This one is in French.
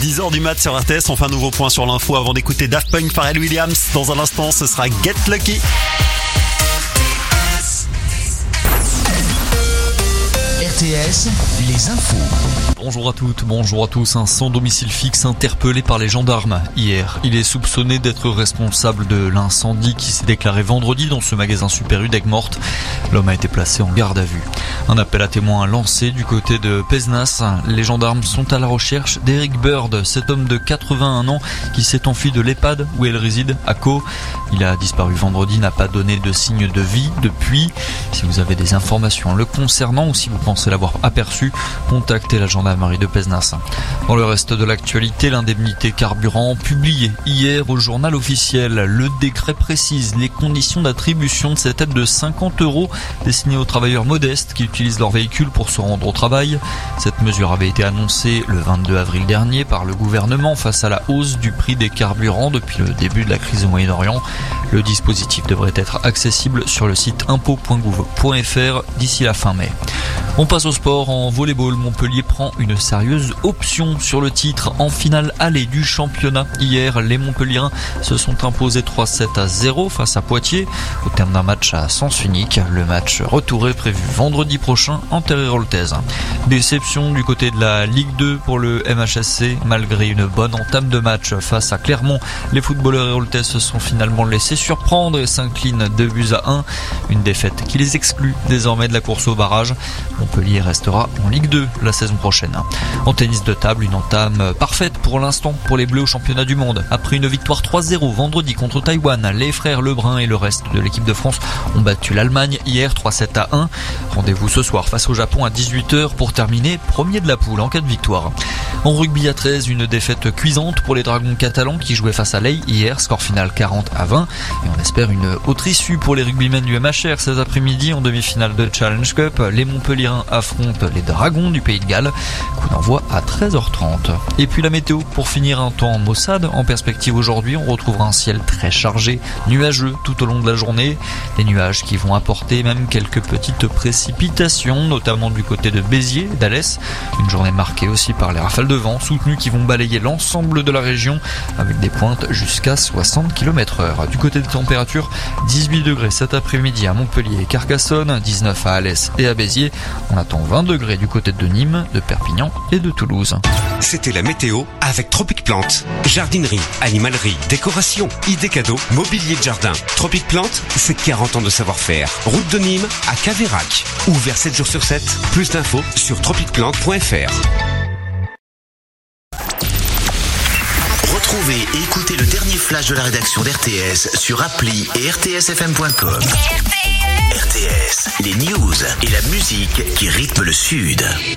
10h du mat sur RTS. On fait un nouveau point sur l'info avant d'écouter Daft Punk, Pharrell Williams. Dans un instant, ce sera Get Lucky. RTS, les infos. Bonjour à toutes, bonjour à tous. Un sans domicile fixe interpellé par les gendarmes hier. Il est soupçonné d'être responsable de l'incendie qui s'est déclaré vendredi dans ce magasin Super U d'Aigues-Mortes. L'homme a été placé en garde à vue. Un appel à témoins lancé du côté de Pézenas. Les gendarmes sont à la recherche d'Eric Bird, cet homme de 81 ans qui s'est enfui de l'EHPAD où elle réside à Caux. Il a disparu vendredi, n'a pas donné de signe de vie depuis. Si vous avez des informations le concernant ou si vous pensez l'avoir aperçu, contactez la gendarmerie de Pézenas. Dans le reste de l'actualité, l'indemnité carburant publiée hier au journal officiel. Le décret précise les conditions d'attribution de cette aide de 50 € destinée aux travailleurs modestes qui utilisent leur véhicule pour se rendre au travail. Cette mesure avait été annoncée le 22 avril dernier par le gouvernement face à la hausse du prix des carburants depuis le début de la crise au Moyen-Orient. Le dispositif devrait être accessible sur le site impôt.gouv.fr d'ici la fin mai. On passe au sport. En volleyball, Montpellier prend une sérieuse option sur le titre en finale aller du championnat. Hier, les Montpelliérains se sont imposés 3-7-0 face à Poitiers au terme d'un match à sens unique. Le match retour est prévu vendredi prochain en terre héroltaise. Déception du côté de la Ligue 2 pour le MHSC. Malgré une bonne entame de match face à Clermont, les footballeurs héroltais se sont finalement laissés surprendre et s'inclinent 2-1. Une défaite qui les exclut désormais de la course au barrage. Montpellier restera en Ligue 2 la saison prochaine. En tennis de table, une entame parfaite pour l'instant pour les Bleus au championnat du monde. Après une victoire 3-0 vendredi contre Taïwan, les frères Lebrun et le reste de l'équipe de France ont battu l'Allemagne hier 3-7-1. Rendez-vous ce soir face au Japon à 18h pour terminer premier de la poule en cas de victoire. En rugby à 13, une défaite cuisante pour les Dragons catalans qui jouaient face à Ley hier, score final 40-20. Et on espère une autre issue pour les rugbymen du MHR cet après-midi en demi-finale de Challenge Cup. Les Montpelliérains affrontent les Dragons du Pays de Galles. Coup d'envoi à 13h30. Et puis la météo pour finir, un temps maussade en perspective aujourd'hui. On retrouvera un ciel très chargé, nuageux tout au long de la journée. Des nuages qui vont apporter même quelques petites précipitations, notamment du côté de Béziers et d'Alès. Une journée marquée aussi par les rafales de vent soutenues qui vont balayer l'ensemble de la région avec des pointes jusqu'à 60 km/h. Du côté des températures, 18 degrés cet après-midi à Montpellier et Carcassonne, 19 à Alès et à Béziers. On attend 20 degrés du côté de Nîmes, de Perpignan et de Toulouse. C'était la météo avec Tropic Plante. Jardinerie, animalerie, décoration, idées cadeaux, mobilier de jardin. Tropic Plante, c'est 40 ans de savoir-faire. Route de Nîmes à Cavérac. Ouvert 7 jours sur 7. Plus d'infos sur tropicplante.fr. Retrouvez et écoutez le dernier flash de la rédaction d'RTS sur appli et rtsfm.com. RTS, les news et la musique qui rythment le Sud.